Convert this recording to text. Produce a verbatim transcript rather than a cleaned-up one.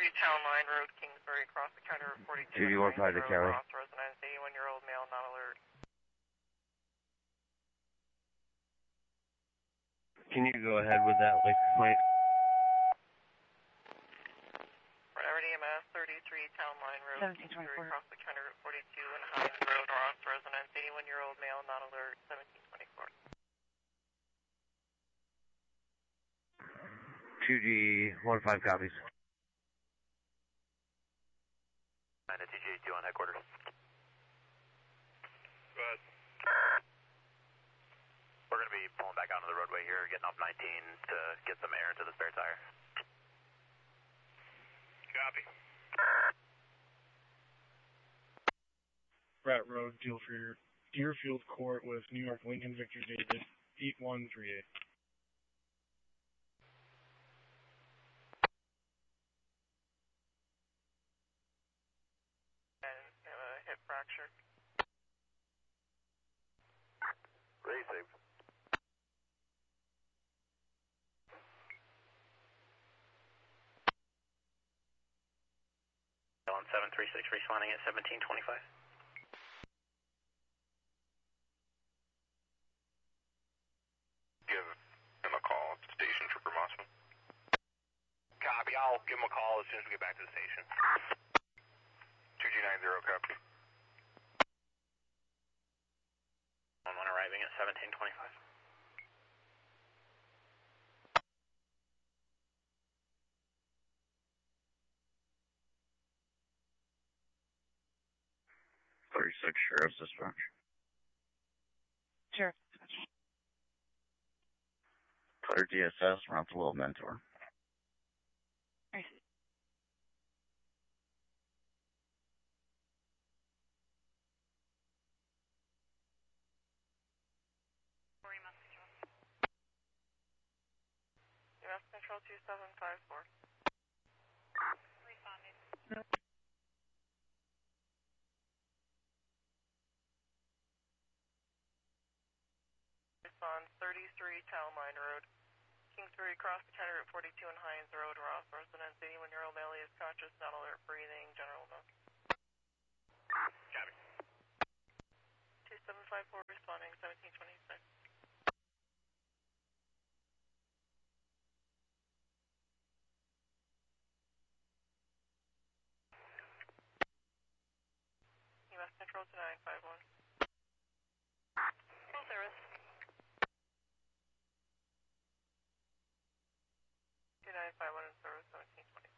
thirty-three Town Line Road, Kingsbury, cross the county route forty-two. two D one five to Kelly. Ross residence, eighty-one-year-old male, not alert. Can you go ahead with that license plate? Brevard E M S, thirty-three Town Line Road, seventeen Kingsbury, twenty-four. cross the county route forty-two and Hines Road, Ross residence, eighty-one-year-old male, not alert, seventeen twenty-four. two D one five copies. nine to T G two on headquarters. Go ahead. We're going to be pulling back out on the roadway here, getting off nineteen to get some air into the spare tire. Copy. Rat Road, Deerfield, Deerfield Court with New York Lincoln Victor David, eight one three eight. And uh, hip fracture. Racing. On seven three six responding at seventeen twenty-five. Give him a call at the station, Trooper Mossman. Copy, I'll give him a call as soon as we get back to the station. two G nine zero, copy. On one arriving at seventeen twenty-five. thirty-six Sheriff's Dispatch. Sure. Clear D S S, route to Little Mentor. I see. U S Control two seven five four. Responding. On thirty-three Town Line Road, Kingsbury, cross the county route forty-two and Hines Road, Ross residence, eighty-one-year-old male is conscious, not alert, breathing, general note. Copy. two seven five four responding, seventeen twenty-six. U S Control to nine five one. Full service. two nine five one and service.